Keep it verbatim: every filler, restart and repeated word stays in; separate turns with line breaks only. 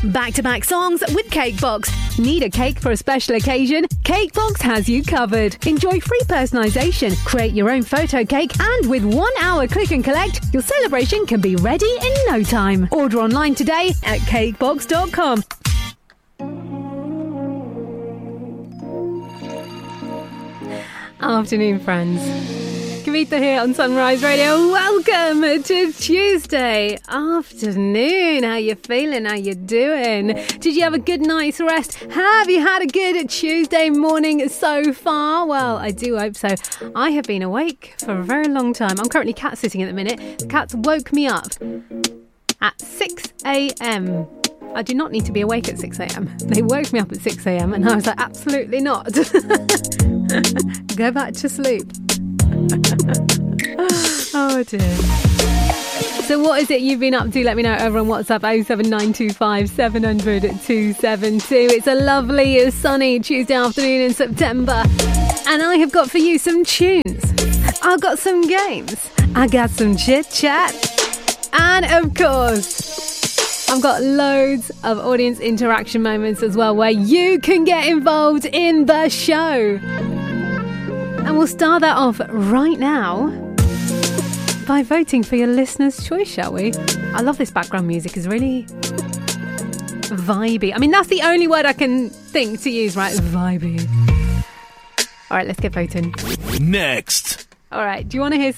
Back-to-back songs with Cakebox. Need a cake for a special occasion? Cakebox has you covered. Enjoy free personalisation, create your own photo cake, and with one hour click and collect, your celebration can be ready in no time. Order online today at cakebox dot com. Afternoon, friends. Kavita here on Sunrise Radio. Welcome to Tuesday afternoon. How you feeling? How you doing? Did you have a good night's rest? Have you had a good Tuesday morning so far? Well, I do hope so. I have been awake for a very long time. I'm currently cat sitting at the minute. The cats woke me up at six a.m. I do not need to be awake at six a.m. They woke me up at six a.m. and I was like, absolutely not. Go back to sleep. Oh dear. So what is it you've been up to? Let me know over on WhatsApp oh seven nine two five seven hundred two seven two. It's a lovely sunny Tuesday afternoon in September, and I have got for you some tunes. I've got some games. I got some chit chat, and of course I've got loads of audience interaction moments as well, where you can get involved in the show. And we'll start that off right now by voting for your listener's choice, shall we? I love this background music. It's really vibey. I mean, that's the only word I can think to use, right? Vibey. All right, let's get voting.
Next.
All right, do you want to hear